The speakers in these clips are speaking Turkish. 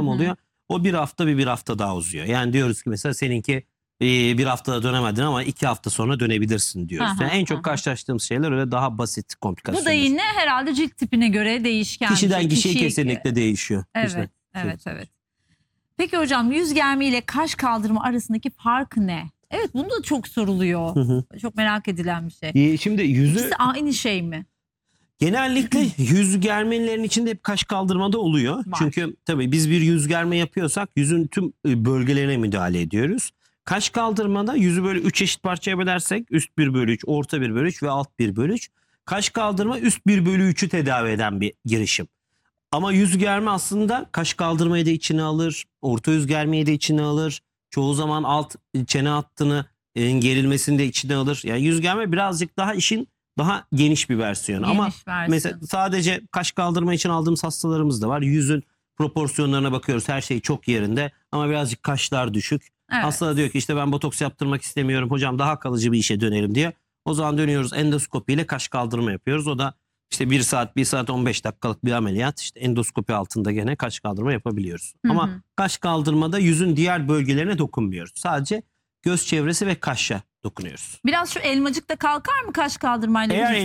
işlem oluyor. O bir hafta bir hafta daha uzuyor. Yani diyoruz ki mesela seninki bir haftada dönemedin ama 2 hafta sonra dönebilirsin diyoruz. Yani en çok karşılaştığımız şeyler öyle daha basit komplikasyonlar. Bu da yine herhalde cilt tipine göre değişken. Kişiden kişiye kesinlikle değişiyor. Evet, evet. Peki hocam, yüz germe ile kaş kaldırma arasındaki fark ne? Evet, bunu da çok soruluyor. Çok merak edilen bir şey. Şimdi yüzü... İkisi aynı şey mi? Genellikle yüz germelerin içinde hep kaş kaldırmada oluyor. Var. Çünkü tabii biz bir yüz germe yapıyorsak yüzün tüm bölgelerine müdahale ediyoruz. Kaş kaldırmada yüzü böyle 3 eşit parçaya bölersek üst 1/3, orta 1/3 ve alt 1/3. Kaş kaldırma üst 1/3'ü tedavi eden bir girişim. Ama yüz germe aslında kaş kaldırmayı da içine alır, orta yüz germeyi de içine alır. Çoğu zaman alt çene hattını gerilmesini de içine alır. Yani yüz germe birazcık daha işin daha geniş bir versiyonu. Ama mesela sadece kaş kaldırma için aldığımız hastalarımız da var. Yüzün proporsiyonlarına bakıyoruz. Her şey çok yerinde ama birazcık kaşlar düşük. Evet. Hasta da diyor ki işte ben botoks yaptırmak istemiyorum. Hocam daha kalıcı bir işe dönelim diye. O zaman dönüyoruz, endoskopiyle kaş kaldırma yapıyoruz. O da işte 1 saat 15 dakikalık bir ameliyat. İşte endoskopi altında gene kaş kaldırma yapabiliyoruz. Ama kaş kaldırmada yüzün diğer bölgelerine dokunmuyoruz. Sadece göz çevresi ve kaşa dokunuyoruz. Biraz şu elmacık da kalkar mı kaş kaldırmayla? Eğer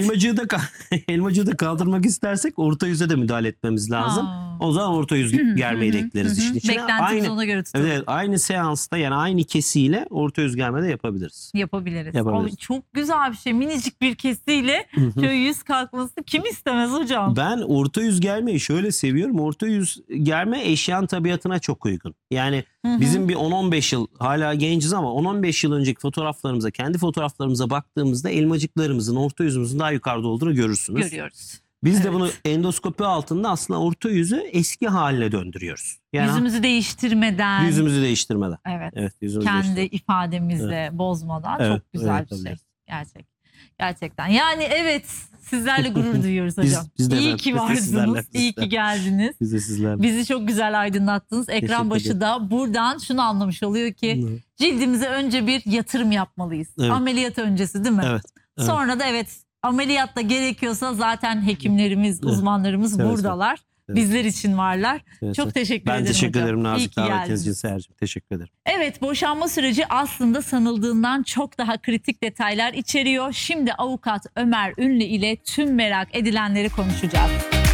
elmacığı da kaldırmak istersek orta yüze de müdahale etmemiz lazım. O zaman orta yüz germeyi de ekleriz işin içine. Beklentimiz ona göre tutalım. Evet, aynı seansta yani aynı kesiyle orta yüz germe de yapabiliriz. Yapabiliriz. Çok güzel bir şey. Minicik bir kesiyle şöyle yüz kalkması kim istemez hocam? Ben orta yüz germeyi şöyle seviyorum. Orta yüz germe eşyanın tabiatına çok uygun. Yani bizim bir 10-15 yıl, hala genciz ama 10-15 yıl önceki fotoğraflarımıza, kendi fotoğraflarımıza baktığımızda elmacıklarımızın, orta yüzümüzün daha yukarıda olduğunu görürsünüz. Görüyoruz. Biz de bunu endoskopi altında aslında orta yüzü eski haline döndürüyoruz. Yani yüzümüzü değiştirmeden. Evet. Kendi ifademizle bozmadan çok güzel bir şey. Gerçekten. Yani evet, sizlerle gurur duyuyoruz hocam. İyi ki varsınız. İyi ki geldiniz. Biz de sizlerle. Bizi çok güzel aydınlattınız. Ekran başı da buradan şunu anlamış oluyor ki cildimize önce bir yatırım yapmalıyız. Evet. Ameliyat öncesi değil mi? Evet. Sonra da ameliyatta gerekiyorsa zaten hekimlerimiz, uzmanlarımız buradalar. Bizler için varlar. Çok teşekkür ederim hocam. Ben teşekkür ederim nazik davetiniz için Seher'cim. Teşekkür ederim. Evet, boşanma süreci aslında sanıldığından çok daha kritik detaylar içeriyor. Şimdi avukat Ömer Ünlü ile tüm merak edilenleri konuşacağız.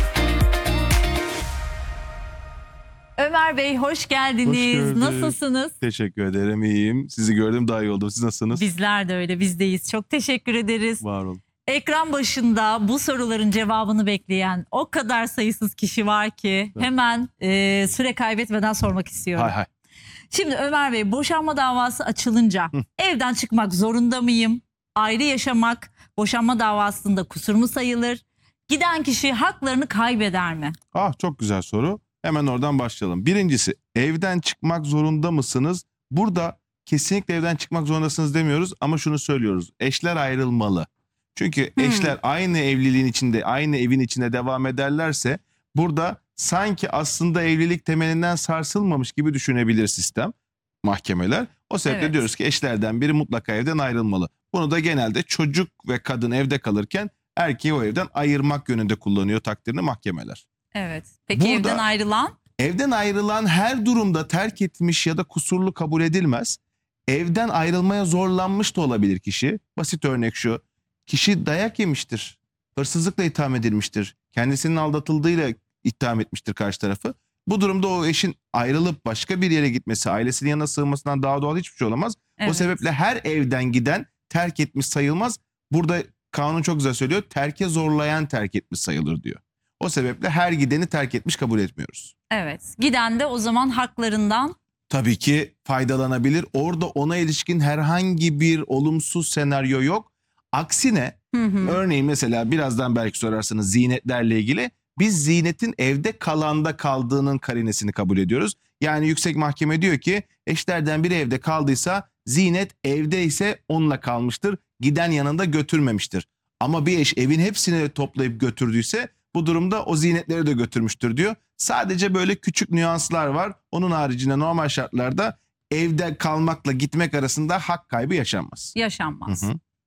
Ömer Bey hoş geldiniz. Hoş nasılsınız? Teşekkür ederim, iyiyim. Sizi gördüm daha iyi oldum. Siz nasılsınız? Bizler de öyle, bizdeyiz. Çok teşekkür ederiz. Var olun. Ekran başında bu soruların cevabını bekleyen o kadar sayısız kişi var ki hemen süre kaybetmeden sormak istiyorum. Hay. Şimdi Ömer Bey, boşanma davası açılınca evden çıkmak zorunda mıyım? Ayrı yaşamak boşanma davasında kusur mu sayılır? Giden kişi haklarını kaybeder mi? Çok güzel soru. Hemen oradan başlayalım. Birincisi, evden çıkmak zorunda mısınız? Burada kesinlikle evden çıkmak zorundasınız demiyoruz ama şunu söylüyoruz. Eşler ayrılmalı. Çünkü eşler aynı evliliğin içinde, aynı evin içinde devam ederlerse burada sanki aslında evlilik temelinden sarsılmamış gibi düşünebilir sistem, mahkemeler. O sebeple diyoruz ki eşlerden biri mutlaka evden ayrılmalı. Bunu da genelde çocuk ve kadın evde kalırken erkeği o evden ayırmak yönünde kullanıyor takdirini mahkemeler. Evet. Peki burada, evden ayrılan? Evden ayrılan her durumda terk etmiş ya da kusurlu kabul edilmez. Evden ayrılmaya zorlanmış da olabilir kişi. Basit örnek şu. Kişi dayak yemiştir. Hırsızlıkla itham edilmiştir. Kendisinin aldatıldığıyla itham etmiştir karşı tarafı. Bu durumda o eşin ayrılıp başka bir yere gitmesi, ailesinin yanına sığınmasından daha doğal hiçbir şey olamaz. O sebeple her evden giden terk etmiş sayılmaz. Burada kanun çok güzel söylüyor. Terke zorlayan terk etmiş sayılır diyor. O sebeple her gideni terk etmiş kabul etmiyoruz. Evet. Giden de o zaman haklarından tabii ki faydalanabilir. Orada ona ilişkin herhangi bir olumsuz senaryo yok. Aksine örneğin mesela birazdan belki sorarsınız zinetlerle ilgili. Biz zinetin evde kalanda kaldığının karinesini kabul ediyoruz. Yani yüksek mahkeme diyor ki eşlerden biri evde kaldıysa zinet evde ise onunla kalmıştır. Giden yanında götürmemiştir. Ama bir eş evin hepsini toplayıp götürdüyse bu durumda o zinetleri de götürmüştür diyor. Sadece böyle küçük nüanslar var. Onun haricinde normal şartlarda evde kalmakla gitmek arasında hak kaybı yaşanmaz. Yaşanmaz.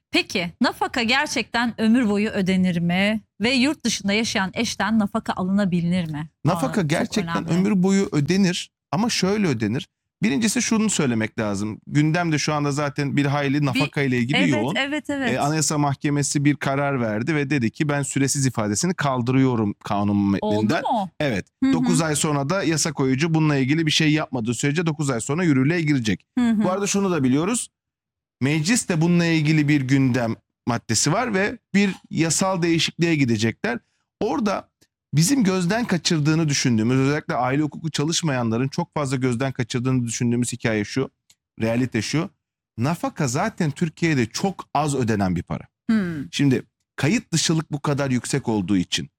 Peki nafaka gerçekten ömür boyu ödenir mi? Ve yurt dışında yaşayan eşten nafaka alınabilir mi? Nafaka gerçekten ömür boyu ödenir ama şöyle ödenir. Birincisi şunu söylemek lazım. Gündemde şu anda zaten bir hayli nafaka ile ilgili yoğun. Evet. Anayasa Mahkemesi bir karar verdi ve dedi ki ben süresiz ifadesini kaldırıyorum kanun metninden. Oldu mu? Evet. 9 ay sonra da yasa koyucu bununla ilgili bir şey yapmadığı sürece 9 ay sonra yürürlüğe girecek. Bu arada şunu da biliyoruz. Meclis de bununla ilgili bir gündem maddesi var ve bir yasal değişikliğe gidecekler. Orada bizim gözden kaçırdığını düşündüğümüz, özellikle aile hukuku çalışmayanların çok fazla gözden kaçırdığını düşündüğümüz hikaye şu, realite şu. Nafaka zaten Türkiye'de çok az ödenen bir para. Şimdi kayıt dışılık bu kadar yüksek olduğu için,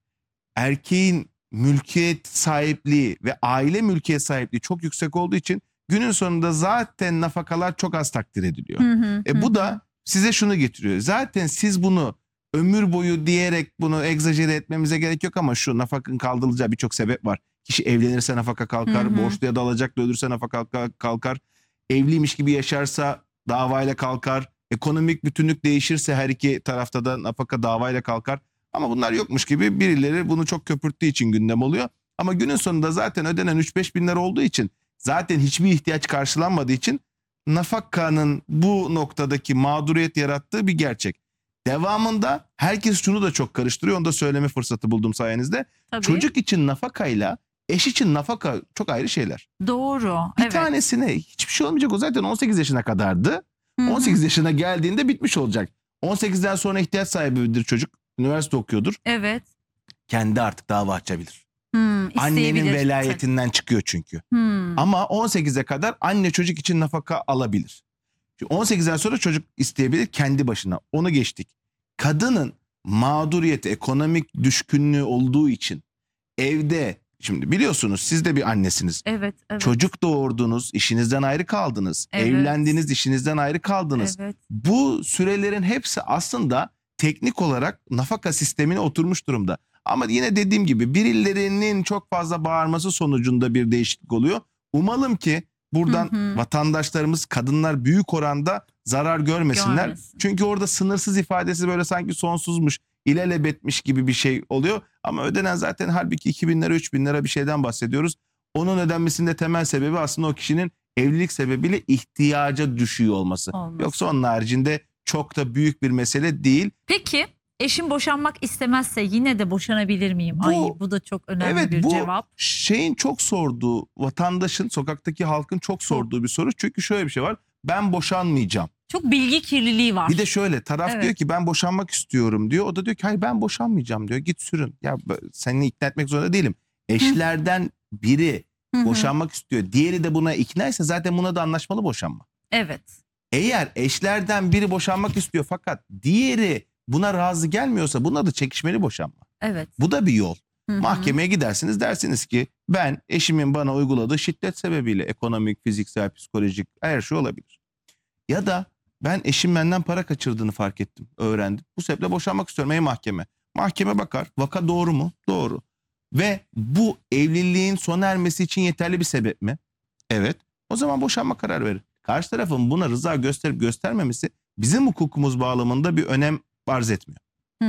erkeğin mülkiyet sahipliği ve aile mülkiyet sahipliği çok yüksek olduğu için günün sonunda zaten nafakalar çok az takdir ediliyor. Bu da size şunu getiriyor. Zaten siz bunu ömür boyu diyerek bunu egzajere etmemize gerek yok ama şu nafakanın kaldırılacağı birçok sebep var. Kişi evlenirse nafaka kalkar, borçlu ya da alacaklı ölürse nafaka kalkar, evliymiş gibi yaşarsa davayla kalkar, ekonomik bütünlük değişirse her iki tarafta da nafaka davayla kalkar. Ama bunlar yokmuş gibi birileri bunu çok köpürttüğü için gündem oluyor. Ama günün sonunda zaten ödenen 3-5 bin lira olduğu için, zaten hiçbir ihtiyaç karşılanmadığı için nafakanın bu noktadaki mağduriyet yarattığı bir gerçek. Devamında herkes şunu da çok karıştırıyor. Onu da söyleme fırsatı buldum sayenizde. Tabii. Çocuk için nafakayla eş için nafaka çok ayrı şeyler. Doğru. Bir tanesine hiçbir şey olmayacak. O zaten 18 yaşına kadardı. 18 yaşına geldiğinde bitmiş olacak. 18'den sonra ihtiyaç sahibidir çocuk. Üniversite okuyordur. Evet. Kendi artık dava açabilir. İsteyebilir. Annenin velayetinden çıkıyor çünkü. Ama 18'e kadar anne çocuk için nafaka alabilir. 18'den sonra çocuk isteyebilir kendi başına. Onu geçtik. Kadının mağduriyeti, ekonomik düşkünlüğü olduğu için evde, şimdi biliyorsunuz siz de bir annesiniz. Evet. Çocuk doğurdunuz, işinizden ayrı kaldınız. Evet. Evlendiniz, işinizden ayrı kaldınız. Evet. Bu sürelerin hepsi aslında teknik olarak nafaka sistemine oturmuş durumda. Ama yine dediğim gibi birilerinin çok fazla bağırması sonucunda bir değişiklik oluyor. Umalım ki buradan vatandaşlarımız, kadınlar büyük oranda zarar görmesinler. Çünkü orada sınırsız ifadesi böyle sanki sonsuzmuş, ilelebetmiş gibi bir şey oluyor. Ama ödenen zaten halbuki 2.000 lira, 3.000 lira bir şeyden bahsediyoruz. Onun ödenmesinin de temel sebebi aslında o kişinin evlilik sebebiyle ihtiyaca düşüyor olması. Yoksa onun haricinde çok da büyük bir mesele değil. Peki eşim boşanmak istemezse yine de boşanabilir miyim? Bu da çok önemli bir cevap. Şeyin çok sorduğu, vatandaşın, sokaktaki halkın çok sorduğu bir soru. Çünkü şöyle bir şey var. Ben boşanmayacağım. Çok bilgi kirliliği var. Bir de şöyle taraf diyor ki ben boşanmak istiyorum diyor. O da diyor ki hayır ben boşanmayacağım diyor. Git sürün. Ya seni ikna etmek zorunda değilim. Eşlerden biri boşanmak istiyor. Diğeri de buna ikna ise zaten buna da anlaşmalı boşanma. Evet. Eğer eşlerden biri boşanmak istiyor fakat diğeri buna razı gelmiyorsa buna da çekişmeli boşanma. Evet. Bu da bir yol. Mahkemeye gidersiniz, dersiniz ki ben eşimin bana uyguladığı şiddet sebebiyle ekonomik, fiziksel, psikolojik her şey olabilir. Ya da ben eşim benden para kaçırdığını fark ettim, öğrendim. Bu sebeple boşanmak istiyorum. Ey mahkeme. Mahkeme bakar. Vaka doğru mu? Doğru. Ve bu evliliğin sona ermesi için yeterli bir sebep mi? Evet. O zaman boşanma kararı verir. Karşı tarafın buna rıza gösterip göstermemesi bizim hukukumuz bağlamında bir önem arz etmiyor.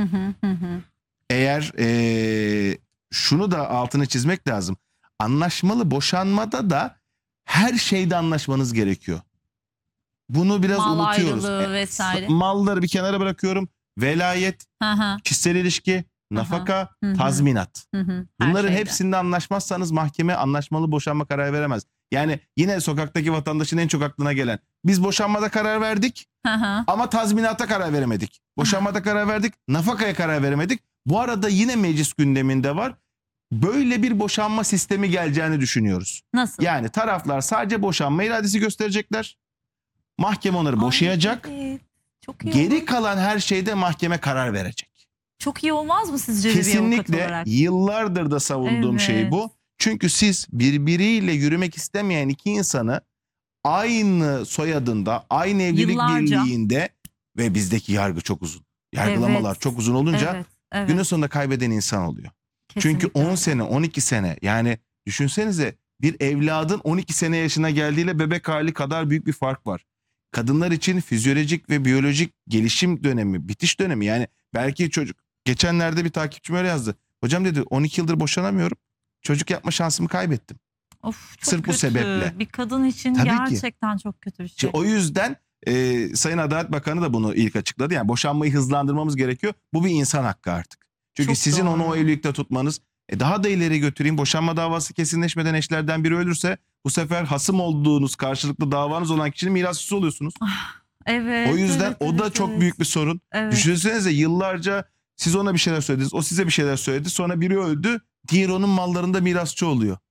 Eğer şunu da altını çizmek lazım. Anlaşmalı boşanmada da her şeyde anlaşmanız gerekiyor. Bunu biraz unutuyoruz. Mal ayrılığı vesaire. Malları bir kenara bırakıyorum. Velayet, kişisel ilişki, nafaka, tazminat. Bunların hepsinde anlaşmazsanız mahkeme anlaşmalı boşanma kararı veremez. Yani yine sokaktaki vatandaşın en çok aklına gelen. Biz boşanmada karar verdik ama tazminata karar veremedik. Boşanmada karar verdik, nafakaya karar veremedik. Bu arada yine meclis gündeminde var. Böyle bir boşanma sistemi geleceğini düşünüyoruz. Nasıl? Yani taraflar sadece boşanma iradesi gösterecekler. Mahkeme onları boşayacak. Evet. Çok iyi Geri olur. kalan her şeyde mahkeme karar verecek. Çok iyi olmaz mı sizce bir avukat Kesinlikle olarak? yıllardır da savunduğum şey bu. Çünkü siz birbiriyle yürümek istemeyen iki insanı aynı soyadında, aynı evlilik birliğinde ve bizdeki yargı çok uzun. Yargılamalar çok uzun olunca günün sonunda kaybeden insan oluyor. Kesinlikle. Çünkü 10 sene, 12 sene yani düşünsenize bir evladın 12 sene yaşına geldiğiyle bebek hali kadar büyük bir fark var. kadınlar için fizyolojik ve biyolojik gelişim dönemi, bitiş dönemi. Yani belki çocuk, geçenlerde bir takipçim öyle yazdı. Hocam dedi 12 yıldır boşanamıyorum. Çocuk yapma şansımı kaybettim. Of, çok Sırf bu kötü. sebeple. Bir kadın için Tabii ki. gerçekten çok kötü bir şey. O yüzden Sayın Adalet Bakanı da bunu ilk açıkladı. Yani boşanmayı hızlandırmamız gerekiyor. Bu bir insan hakkı artık. Çünkü Çok sizin doğru. onu o evlilikte tutmanız, daha da ileri götüreyim. Boşanma davası kesinleşmeden eşlerden biri ölürse bu sefer hasım olduğunuz, karşılıklı davanız olan kişinin mirasçısı oluyorsunuz. Evet. O yüzden evet, o da evet, çok evet. büyük bir sorun. Evet. Düşünsenize, yıllarca siz ona bir şeyler söylediniz, o size bir şeyler söyledi. Sonra biri öldü, diğer onun mallarında mirasçı oluyor.